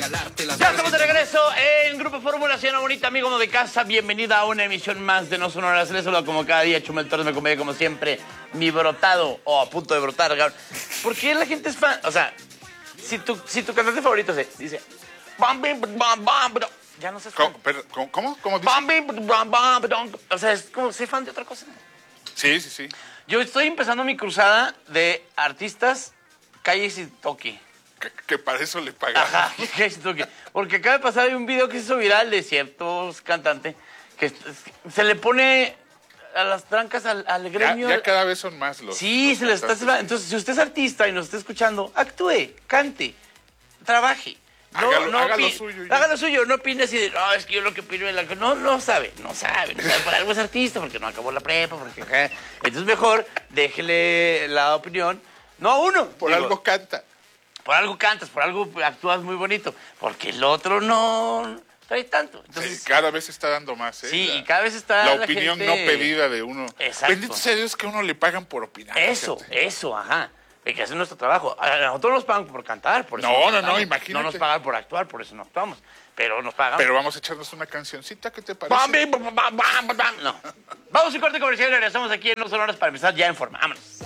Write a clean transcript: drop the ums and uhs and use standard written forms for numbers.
Ya estamos de regreso en Grupo Fórmula, señora bonita, amigo de casa. Bienvenida a una emisión más de No Sonoras. Les saludo como cada día, Chumel Torres, me acompaña como siempre, mi brotado, o a punto de brotar, cabrón. ¿Por qué la gente es fan? O sea, si tu cantante favorito dice... Bam, bim, bam, bam, bam, ya no sé. ¿Cómo? ¿Cómo dice? Bam, bim, bam, bam, bam. O sea, es como ser fan de otra cosa. Sí. Yo estoy empezando mi cruzada de artistas, calles y toque. Que para eso le pagaron. Ajá, calles y toque. Porque acaba de pasar un video que se hizo viral de ciertos cantantes que se le pone a las trancas al gremio. Ya cada vez son más los. Sí, los se les está... cantantes. Entonces, si usted es artista y nos está escuchando, actúe, cante, trabaje. Haga lo suyo. Haga lo suyo, no opine así de, no, es que yo lo que opino es la... No sabe. Por algo es artista, porque no acabó la prepa, porque... Entonces mejor déjele la opinión, no a uno. Por algo canta. Por algo cantas, por algo actúas muy bonito, porque el otro no trae tanto. Entonces, Sí, cada vez está dando más, ¿eh? sí, y cada vez está la opinión gente... no pedida de uno. Exacto. Bendito sea Dios que a uno le pagan por opinar. Eso, ajá. Que es nuestro trabajo. A nosotros nos pagan por cantar, por eso No, cantamos. imagínate. No nos pagan por actuar, por eso no actuamos. Pero nos pagan. Pero vamos a echarnos una cancioncita, ¿qué te parece? Bam, bim, bam, bam, bam, bam. No. Vamos a un corte comercial y regresamos aquí en No Sonoras para empezar ya en forma. Vámonos.